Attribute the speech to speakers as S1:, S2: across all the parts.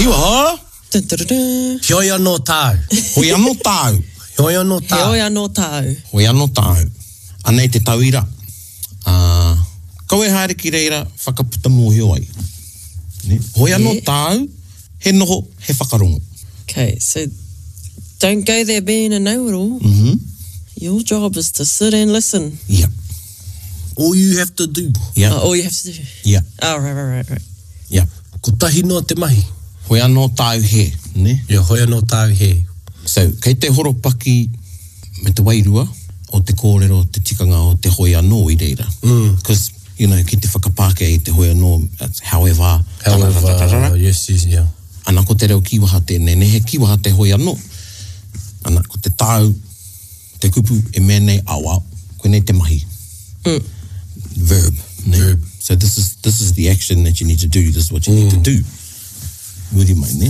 S1: Kiwa,
S2: Hoi anō tāu.
S1: hoi anō tāu.
S2: Hoi anō tāu.
S3: Hoi anō tāu.
S1: Hoi anō tāu. Anei te tauira. Kau e haere ki reira whakaputa mōhio ai. Ne? Hoi anō tāu, he noho, he whakarongo.
S3: Okay, so don't go there being a know-it-all. Your job is to sit and listen.
S1: Yeah.
S2: All you have to do.
S1: Yeah.
S3: All you have to do.
S1: Yeah.
S3: Oh, right.
S1: Yeah.
S2: Ko tahi noa te mahi.
S1: Hoi anō tāu he, ne?
S2: Ia hoi anō tāu he.
S1: So, kei te horopaki me te wairua o te kōrero, te tikanga o te hoi anō i reira. Because, you know, ki te whakapāke i te hoi anō, however.
S2: Yes, yeah.
S1: Ana ko te reo kiwaha tēnei, ne he kiwaha te hoi anō. Ana ko te tāu, te kupu e mēnei awa, koe nei te mahi. Verb. Ne?
S2: Verb.
S1: So this is the action that you need to do. This is what you need to do. Would you mind, ne?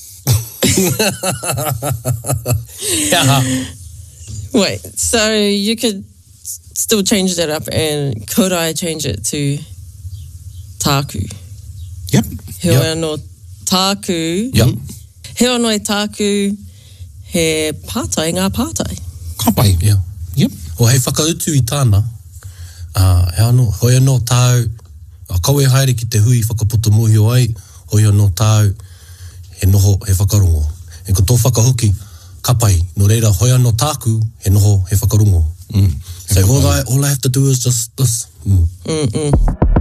S3: Wait, so you could still change that up, and could I change it to tāku?
S1: Yep.
S3: He anō tāku.
S2: Yep.
S3: He anō e tāku he pātai, ngā pātai.
S1: Ka pai.
S2: Yeah.
S1: Yep.
S2: O hei whakautu i tāna, hoi anō tāu, kau e haere ki te hui whakapoto mōhio ai, hoi anō tāu, he noho, he whakarongo. E ko tō whakahoki, ka pai, no reira hoi anō tāku, he noho, he whakarongo. So all I have to do is just this.